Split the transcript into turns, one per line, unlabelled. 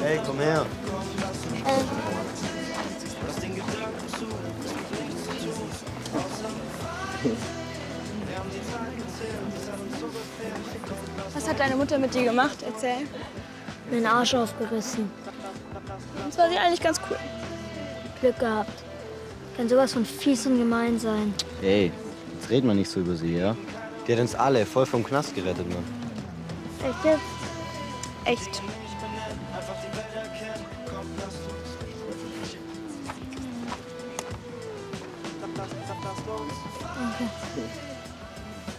Hey, komm her.
Was hat deine Mutter mit dir gemacht? Erzähl.
Mir den Arsch aufgerissen.
Das war sie eigentlich ganz cool.
Glück gehabt. Kann sowas von fies und gemein sein.
Ey, jetzt reden wir nicht so über sie, ja? Die hat uns alle voll vom Knast gerettet, Mann.
Echt jetzt?
Echt.
Danke.